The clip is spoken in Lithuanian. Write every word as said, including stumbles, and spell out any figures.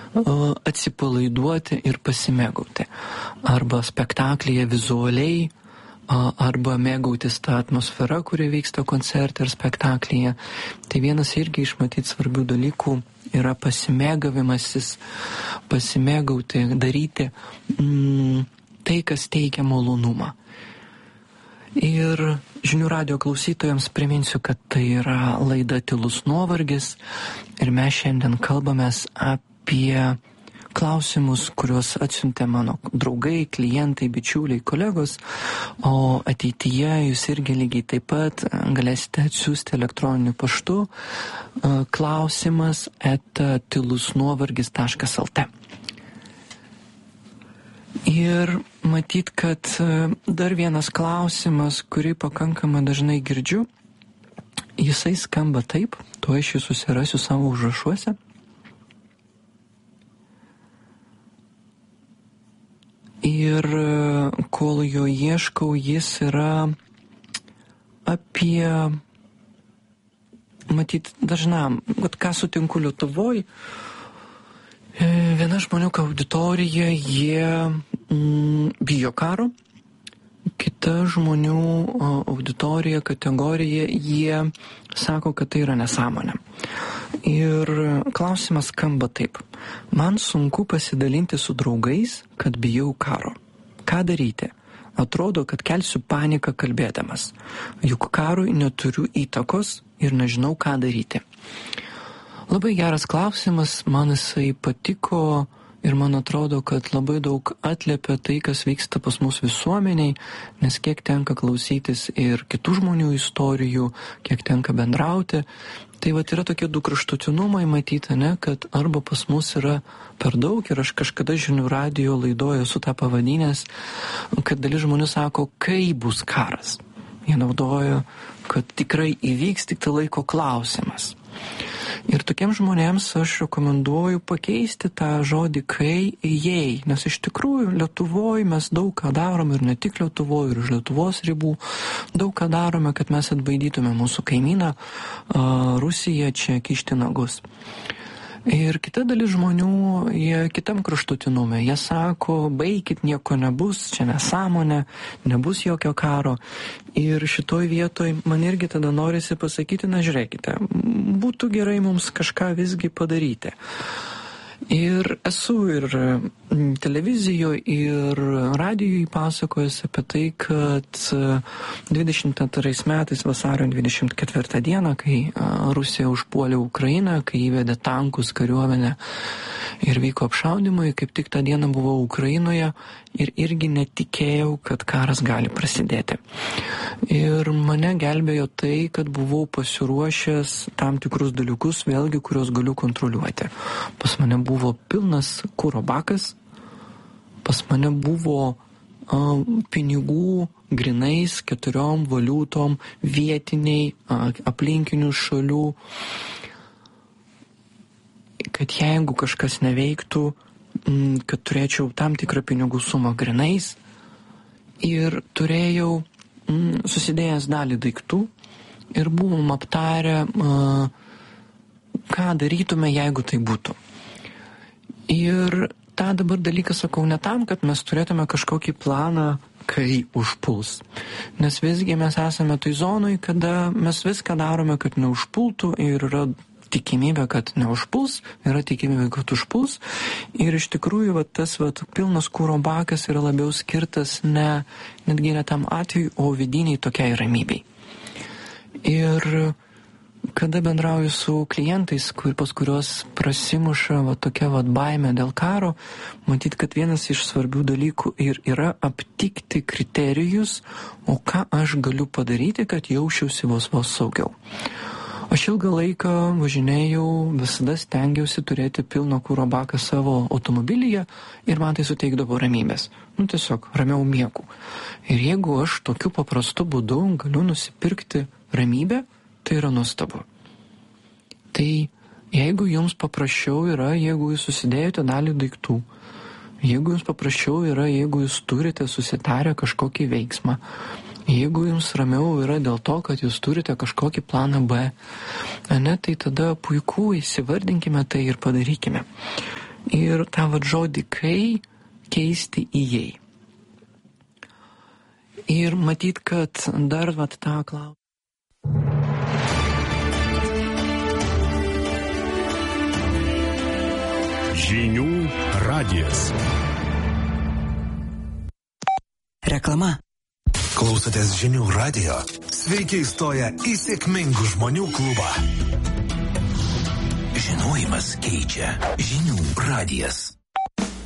atsipalaiduoti ir pasimėgauti. Arba spektaklyje vizualiai, arba mėgautis tą atmosferą, kuri vyksta koncerte ar spektaklyje. Tai vienas irgi iš matyt svarbių dalykų yra pasimėgavimasis, pasimėgauti, daryti mm, tai, kas teikia malonumą. Ir žinių radijo klausytojams priminsiu, kad tai yra laida Tylus nuovargis ir mes šiandien kalbamės apie klausimus, kuriuos atsiuntė mano draugai, klientai, bičiuliai, kolegos, o ateityje jūs irgi lygiai taip pat galėsite atsiųsti elektroniniu paštu klausimas eta tylusnuovargis taškas lt. Ir matyt, kad dar vienas klausimas, kurį pakankamai dažnai girdžiu, jisai skamba taip, tuo aš jį susirasiu savo užrašuose. Ir kol jo ieškau, jis yra apie, matyt, dažnam, kad ką sutinku Lietuvoj, viena žmonių auditorija, jie mm, bijo karo, kita žmonių auditorija, kategorija, jie sako, kad tai yra nesąmonė. Ir klausimas skamba taip. Man sunku pasidalinti su draugais, kad bijau karo. Ką daryti? Atrodo, kad kelsiu paniką kalbėdamas. Juk karui neturiu įtakos ir nežinau, ką daryti. Labai geras klausimas, man jisai patiko ir man atrodo, kad labai daug atliepia tai, kas vyksta pas mus visuomeniai, nes kiek tenka klausytis ir kitų žmonių istorijų, kiek tenka bendrauti. Tai vat yra tokie du kraštutinumai matyti, ne, kad arba pas mus yra per daug ir aš kažkada žinių radijo laidoje su tą pavadinęs, kad dalis žmonių sako, kai bus karas. Jie naudoja, kad tikrai įvyks, tik tai laiko klausimas. Ir tokiems žmonėms aš rekomenduoju pakeisti tą žodį kai į jei, nes iš tikrųjų Lietuvoj mes daug ką darom ir ne tik Lietuvoj, ir už Lietuvos ribų, daug ką darome, kad mes atbaidytume mūsų kaimyną Rusiją čia kišti nagus. Ir kita dalis žmonių, jie kitam kraštutinume, jie sako, baikit, nieko nebus, čia nesąmonė, nebus jokio karo. Ir šitoj vietoj man irgi tada norisi pasakyti, na žiūrėkite, būtų gerai mums kažką visgi padaryti. Ir esu ir televizijoje, ir radijoje pasakojęs apie tai, kad dvidešimt antrais metais vasario dvidešimt ketvirtą dieną, kai Rusija užpuolė Ukrainą, kai įvedė tankus, kariuomenę ir vyko apšaudymai, kaip tik tą dieną buvau Ukrainoje ir irgi netikėjau, kad karas gali prasidėti. Ir mane gelbėjo tai, kad buvau pasiruošęs tam tikrus dalykus, vėlgi, kuriuos galiu kontroliuoti. Pas mane buvo pilnas kuro bakas, pas mane buvo uh, pinigų grinais keturiom valiutom, vietiniai, uh, aplinkinių šalių, kad jeigu kažkas neveiktų, mm, kad turėčiau tam tikrą pinigų sumą grinais ir turėjau mm, susidėjęs dalį daiktų ir buvom aptarę, uh, ką darytume, jeigu tai būtų. Ir tą dabar dalyką sakau ne tam, kad mes turėtume kažkokį planą, kai užpuls. Nes visgi mes esame toj zonoj, kada mes viską darome, kad neužpultų ir yra tikimybė, kad neužpuls, yra tikimybė, kad užpuls. Ir iš tikrųjų va, tas va, pilnas kuro bakas yra labiau skirtas ne, netgi ne tam atveju, o vidiniai tokiai ramybei. Ir kada bendrauju su klientais, kur, pas kuriuos prasimuša va, tokia va, baimė dėl karo, matyt, kad vienas iš svarbių dalykų ir yra aptikti kriterijus, o ką aš galiu padaryti, kad jausčiausi vos vos saugiau. Aš ilgą laiką važinėjau, visada stengiausi turėti pilno kuro baką savo automobilyje ir man tai suteikdavo ramybės. Nu, tiesiog ramiau miegu. Ir jeigu aš tokiu paprastu būdu galiu nusipirkti ramybę, tai yra nuostabu. Tai jeigu jums paprasčiau yra, jeigu jūs susidėjote dalį daiktų, jeigu jums paprasčiau yra, jeigu jūs turite susitarę kažkokį veiksmą, jeigu jums ramiau yra dėl to, kad jūs turite kažkokį planą B, ne, tai tada puiku, įsivardinkime tai ir padarykime. ir tą vat žodį kai keisti į jei. Ir matyt, kad dar vat tą klausimą. Žinių radijas. Reklama. Klausotės Žinių radijo? Sveiki įstoję į sėkmingų žmonių klubą. Žinojimas keičia. Žinių radijas.